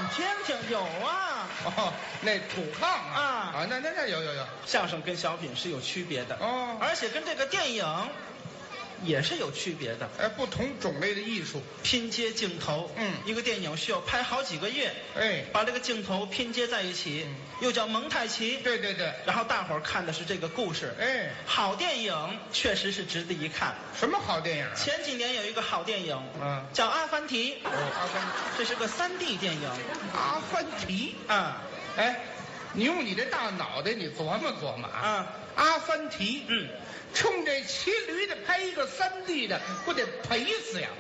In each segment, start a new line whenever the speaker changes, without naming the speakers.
你听听，有啊。
哦，那土炕啊，那有。
相声跟小品是有区别的
哦，
而且跟这个电影也是有区别的。
哎，不同种类的艺术，
拼接镜头，一个电影需要拍好几个月，
哎，
把这个镜头拼接在一起，又叫蒙太奇。
对对对。
然后大伙儿看的是这个故事，
哎，
好电影确实是值得一看。
什么好电影啊？
前几年有一个好电影，叫《阿凡提》。
哦，阿凡提，
这是个3D 电影。
阿凡提
啊，
哎，你用你这大脑袋，你琢磨琢磨啊。阿凡提，冲这骑驴的拍一个3D 的，不得赔死呀？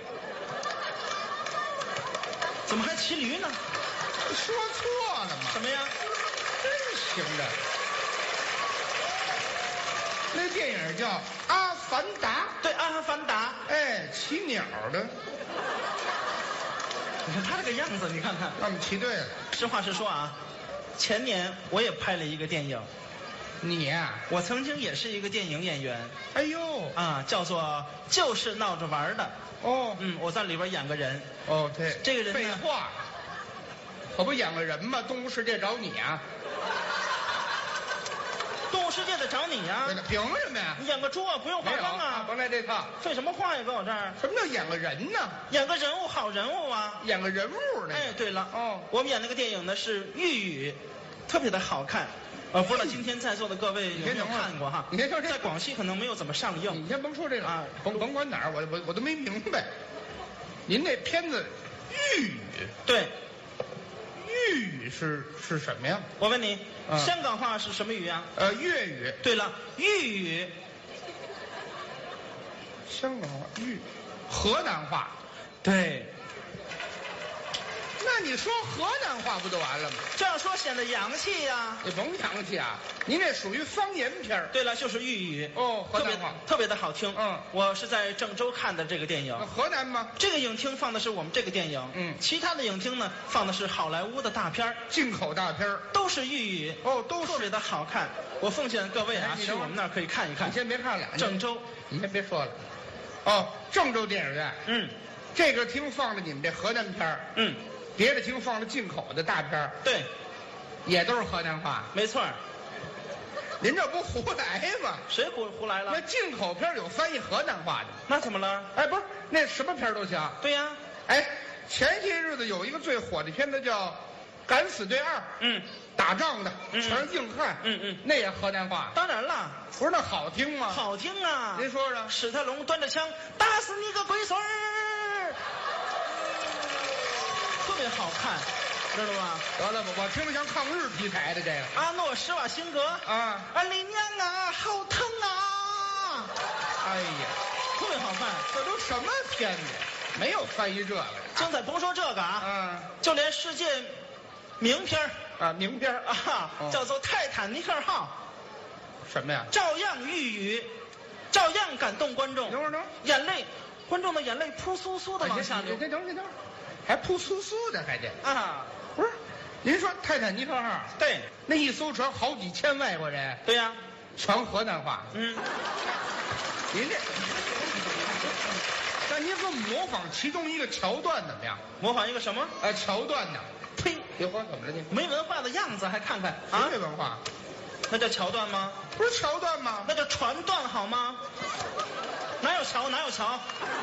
怎么还骑驴呢？
说错了吗？
什么呀？
真行的。那电影叫《阿凡达》。
对，《阿凡达》。
哎，骑鸟的。
你看他这个样子，你看看。
那我们骑对了。
实话实说啊，前年我也拍了一个电影。
你呀？
我曾经也是一个电影演员。
哎呦
啊，叫做就是闹着玩的。
哦，
我在里边演个人。
哦，对，
这个人
废话，可不演个人吗？动物世界找你啊！
动物世界的找你呀？
对了，凭什么呀？
你演个猪啊，不用化妆啊！
甭来这套。
废什么话呀，搁我这儿？
什么叫演个人呢？
演个人物，好人物啊！
演个人物呢？
哎，对了，
我
们演那个电影呢是《玉宇》，特别的好看。不知道今天在座的各位有没有看过哈？
你先说这，
在广西可能没有怎么上映。
你先甭说这个啊，甭管哪儿，我都没明白。您那片子《玉宇》
对，
粤语是什么呀？
我问你，香港话是什么语啊？
粤语。
对了，粤语。
香港话河南话。
对。
那你说河南话不就完了吗？
这样说显得洋气呀。
你甭洋气啊，您这属于方言片。
对了，就是粤语。
哦，河南话
特别的好听。我是在郑州看的这个电影。
河南吗？
这个影厅放的是我们这个电影。其他的影厅呢放的是好莱坞的大片，
进口大片，
都是粤语。
都
特别的好看。我奉劝各位啊，去我们那儿可以看一看。
你先别看了，
郑州，
你先别说了。郑州电影院。这个厅放的你们这河南片。别的厅放的进口的大片。
对，
也都是河南话。
没错。
您这不胡来吗？
谁胡来了？
那进口片有翻译河南话的。
那怎么了？
哎，不是，那什么片都行。
对呀。
哎，前些日子有一个最火的片子叫《敢死队2》。打仗的，全是硬汉。那也河南话。
当然了。
不是那好听吗？
好听啊。
您说说。
史泰龙端着枪打死你个龟孙儿。特别好看，知道吗？
得了吧，我听着像抗日题材的这个。
阿诺·施瓦辛格啊，李娘啊，好疼啊！
哎呀，
特别好看。
这都什么片子？没有翻译这个。
现在甭说这个啊，就连世界名片
名片
叫做《泰坦尼克号》。
什么呀？
照样寓语，照样感动观众。
等会儿，
眼泪，观众的眼泪扑簌簌的往下流。
等会儿。还扑簌簌的，还得不是？您说泰坦尼克号？
对，
那一艘船好几千外国人。
对呀，
全河南话。您这，但您说模仿其中一个桥段怎么样？
模仿一个什么？
桥段呢？
呸！
别说怎么了你？
没文化的样子还看看啊？
没文化？
那叫桥段吗？
不是桥段吗？
那叫船段好吗？哪有桥？哪有桥？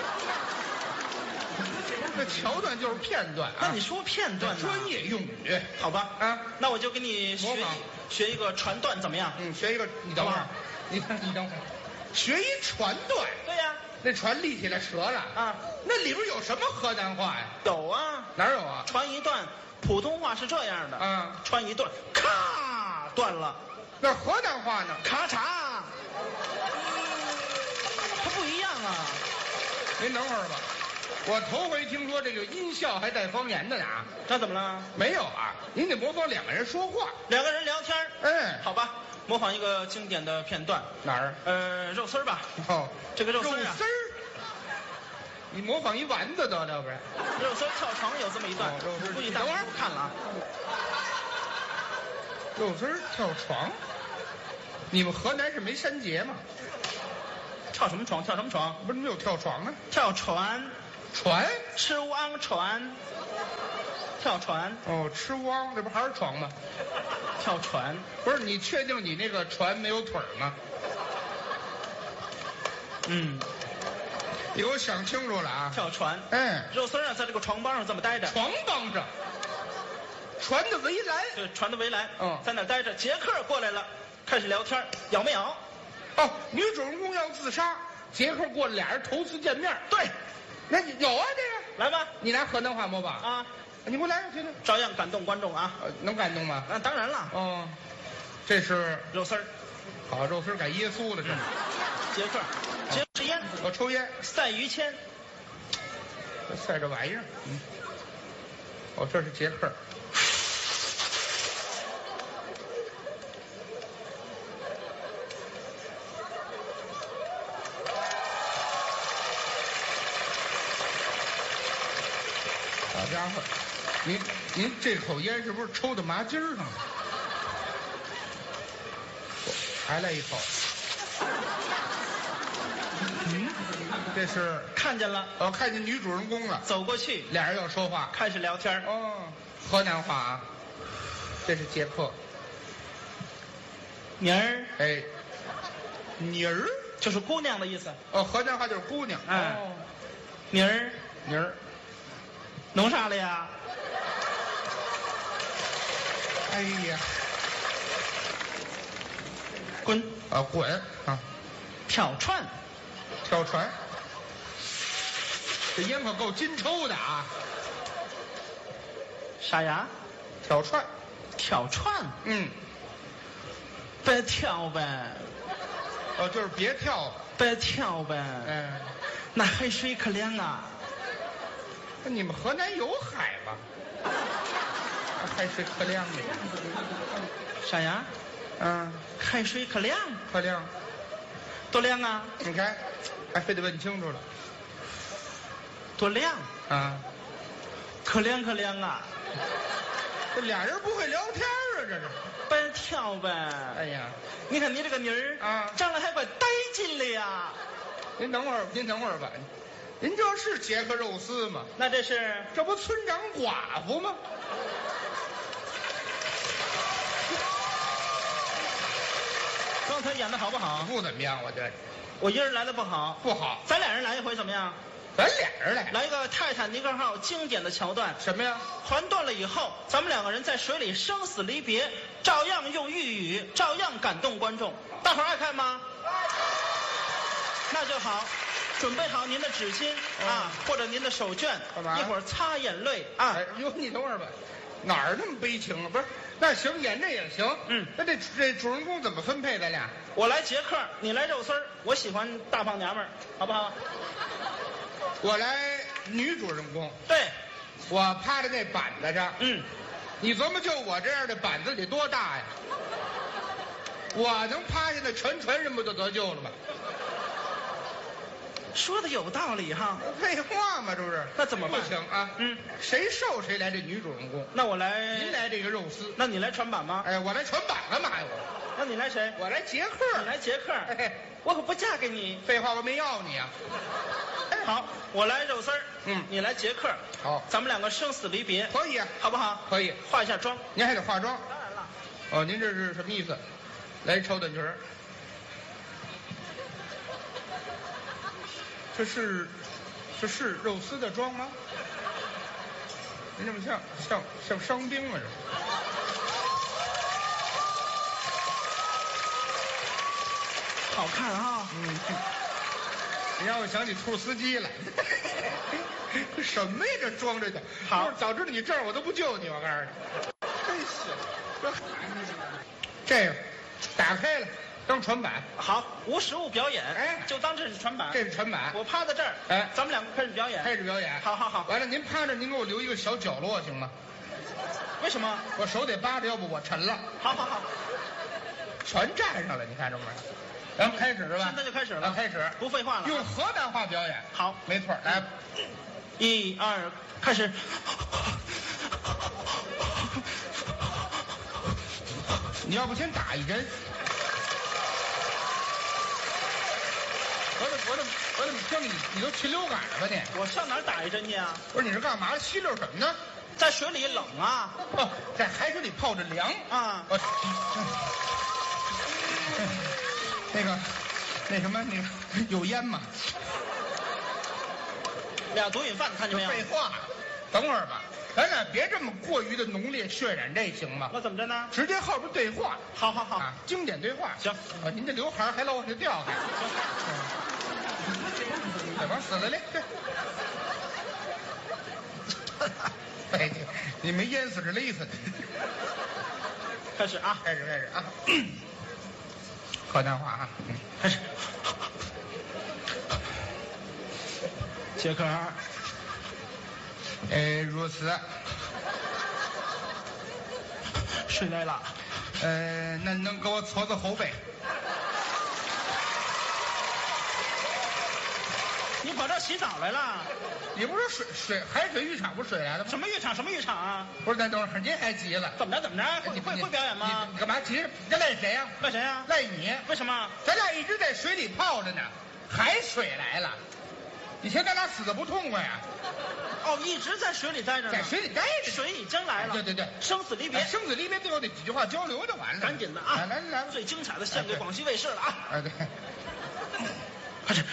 这桥段就是片段。
那你说片段呢？
专业用语，
好吧？那我就给你学一个船段怎么样？
学一个，你等会儿，你等会儿，学一船段。
对呀，
那船立起来折了那里边有什么河南话呀？
有啊，
哪有啊？
船一段，普通话是这样的船一段，咔断了。
那河南话呢？
咔嚓，它不一样啊。
您等会儿吧。我头回听说这个音效还带方言的呢。
那怎么了？
没有啊，您得模仿两个人说话，
两个人聊天。好吧，模仿一个经典的片段。
哪儿？
肉丝儿吧。这个肉丝儿
你模仿一丸子得了不是？
肉丝跳床有这么一段，估计大伙都看了啊。
肉丝跳床？你们河南是没山节吗？
跳什么床？跳什么床？
不是没有跳床啊？
跳船。
船？
吃汪船。 跳船。
哦，吃汪，这不还是床吗？
跳船。
不是，你确定你那个船没有腿吗？
嗯。
你给我想清楚了啊！
跳船。
哎，
肉丝啊，在这个床帮上这么待着。
床帮上。船的围栏。
对，船的围栏。
嗯，
在那待着。杰克过来了，开始聊天，咬没咬？
哦，女主人公要自杀，杰克过来，俩人头次见面。
对，
那你有啊这个？
来吧，
你拿河南话模仿
啊？
你给我来听听，
照样感动观众啊！
能感动吗？
当然了。
哦，这是
肉丝儿。
好，肉丝儿改耶稣了这。
杰克，杰克吃烟。
我抽烟。
赛于谦。
赛这玩意儿。嗯。哦，这是杰克。好家伙，您这口烟是不是抽到麻筋上了？还来一口。嗯，这是
看见了。
哦，看见女主人公了。
走过去，
俩人要说话，
开始聊天。
哦，河南话啊。这是杰克。
妮儿。
哎，妮儿
就是姑娘的意思。
哦，河南话就是姑娘。
哦，妮儿，
妮儿。
弄啥了呀？
哎呀，
滚！
啊，滚啊！
跳船，
跳船，这烟可够金抽的啊！
啥呀？
跳船，
跳船。
嗯，
别跳呗。
哦，就是别跳。
别跳呗。
嗯，
那海水可凉啊。
你们河南有海吗？海水可凉的。
啥呀？
嗯，
海水可凉。
可凉。
多凉啊！
你看，还非得问清楚了。
多凉
啊！
可凉可凉啊！
这俩人不会聊天啊，这是。
别跳呗！
哎呀，
你看你这个妮儿
啊，
长得还怪带劲的呀！
您等会儿吧。您这是杰克肉丝吗？
那这
不村长寡妇吗？
刚才演的好不好？
不怎么样，我觉得。
我一人来的不好。
不好。
咱俩人来一回怎么样？
咱俩人来。
来一个泰坦尼克号经典的桥段。
什么呀？
船断了以后，咱们两个人在水里生死离别，照样用粤语，照样感动观众。大伙儿爱看吗？那就好。准备好您的纸巾啊，或者您的手绢，
干嘛？
一会儿擦眼泪啊。
哟，你等会儿吧，哪儿那么悲情啊？不是，那行，演这也行。
嗯，
那这主人公怎么分配？咱俩？
我来杰克，你来肉丝儿。我喜欢大胖娘们儿，好不好？
我来女主人公。
对，
我趴在那板子上。
嗯，
你琢磨，就我这样的板子得多大呀？我能趴下那全人不就得救了吗？
说的有道理哈。
废话嘛，这不是？
那怎么办？
不行啊。嗯，谁瘦谁来这女主人公。
那我来。
您来这个肉丝。
那你来船板吗？
哎，我来船板干嘛呀？
那你来谁？
我来杰克。
你来杰克。
哎，
我可不嫁给你。
废话，我没要你啊。
好，我来肉丝儿。
嗯，
你来杰克。
好，
咱们两个生死离别。
可以啊，
好不好？
可以。
化一下妆。
您还得化妆。
当然了。
哦，您这是什么意思？来抽短裙儿。这是肉丝的妆吗？您这么像伤兵啊？这
好看啊！
嗯，你让我想起兔司机来。什么呀？这装着的。
好，
早知道你这儿我都不救你，我告诉你。真是，这个打开了。当船板。好，
无实物表演。
哎，
就当这是船板。
这是船板。
我趴在这儿。
哎，
咱们两个开始表演。
开始表演。
好好好。
完了，您趴着，您给我留一个小角落行吗？
为什么？
我手得扒着，要不我沉了。
好好好。
全站上了，你看着没？咱们开始是吧？
现在就开始了。
开始。
不废话了。
用河南话表演。
好，
没错。来
，1、2，开始。
你要不先打一针？我怎么听你都禽流感了吧你？
我上哪儿打一针去啊？
不是，你是干嘛吸溜什么呢？
在水里冷啊。
哦，在海水里泡着凉
啊。
那什么，有烟吗？
俩毒瘾犯，看见没有？
废话，等会儿吧，咱俩别这么过于的浓烈渲染，这行吗？
那怎么着呢？
直接后边对话。
好好好，
啊，经典对话。
行，
您这刘海还老往下掉还。再往死了嘞！哎，你没淹死是勒死的。
开始啊！
开始啊！河南话啊！
开始。杰克，
如此。
睡来了。
那能给我搓搓后背？
你跑这洗澡来了？
你不是海水浴场不是水来了吗？
什么浴场？什么浴场啊？
不是，那等会儿您还急了？
怎么着？会表演吗？
你干嘛急？这赖谁呀？
赖谁呀？
赖你。
为什么？
咱俩一直在水里泡着呢，海水来了，你嫌咱俩死的不痛快呀？
哦，一直在水里待着呢。
在水里待着。
水已经来了。对，生死离别。
生死离别，最后那几句话交流就完了。
赶紧的啊！
来，
最精彩的献给广西卫视了啊！
对。
快点。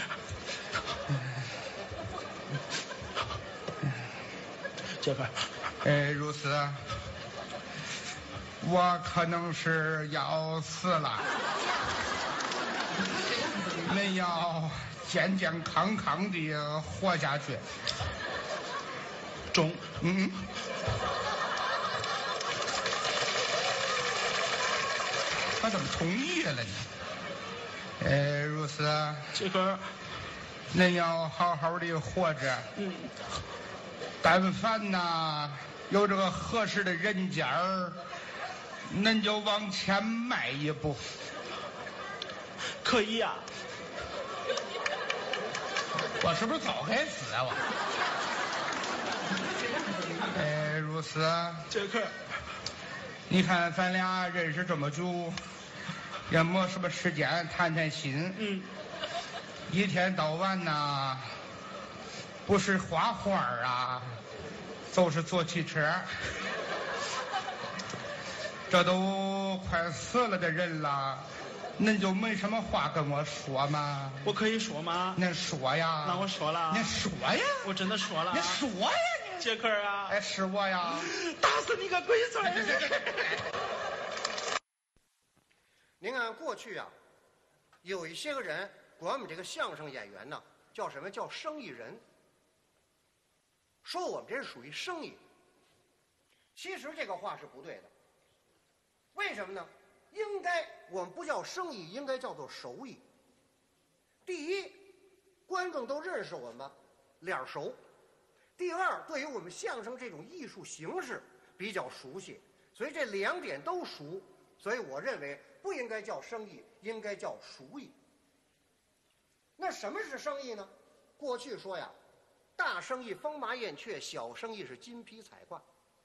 杰克，
如此，我可能是要死了，恁要健健康康的活下去。
中，
他怎么同意了呢？如此，
杰克，
恁要好好的活着。但凡呐有这个合适的人家儿，恁就往前迈一步。
可以呀。
我是不是早该死啊我？如此。
杰克，
你看咱俩认识这么久，也没什么时间谈谈心。一天到晚呐，不是画画啊，就是坐汽车。这都快死了的人了，恁就没什么话跟我说吗？
我可以说吗？
恁说呀。
那我说了。
您说呀。
我真的说了。
您说呀，你。
杰克啊。
是我呀。
打死你个龟孙！
您看过去啊，有一些个人管我们这个相声演员呢，叫什么？叫生意人。说我们这是属于生意。其实这个话是不对的。为什么呢？应该我们不叫生意，应该叫做手艺。第一，观众都认识我们，脸熟；第二，对于我们相声这种艺术形式比较熟悉，所以这两点都熟。所以我认为不应该叫生意，应该叫熟艺。那什么是生意呢？过去说呀，大生意风马燕雀，小生意是金皮彩挂。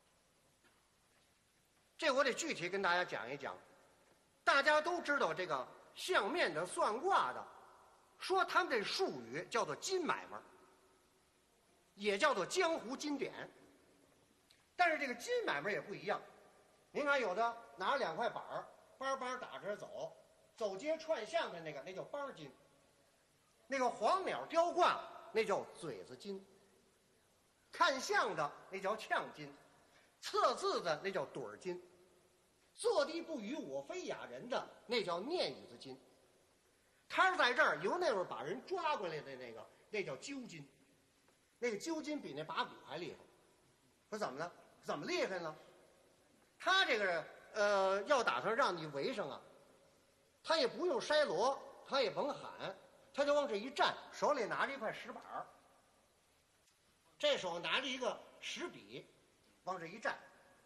这我得具体跟大家讲一讲。大家都知道这个相面的、算卦的，说他们这术语叫做金买卖，也叫做江湖金典。但是这个金买卖也不一样。您看，有的拿2块板儿，班班打着走，走街串巷的那叫班金；那个黄鸟雕挂，那叫嘴子金；看相的那叫呛金；测字的那叫盹儿金；坐地不语我非哑人的那叫念语子金。他是在这儿由那边把人抓过来的那叫揪金。那个揪金比那把骨还厉害。说怎么了？怎么厉害呢？他这个要打算让你围上啊，他也不用筛锣，他也甭喊，他就往这一站，手里拿着一块石板儿，这手拿着一个石笔，往这一站。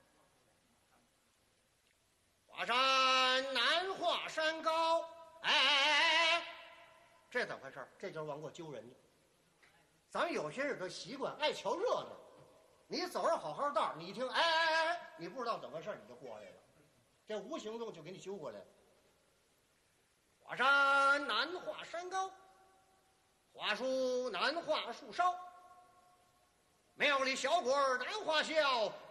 华山难华山高，哎，这怎么回事？这就是往过揪人家。咱们有些人都习惯爱瞧热闹，你走着好好道，你一听哎，你不知道怎么回事，你就过来了，这无形中就给你揪过来了。华山难华山高，华树难华树梢，庙里小鬼难花笑。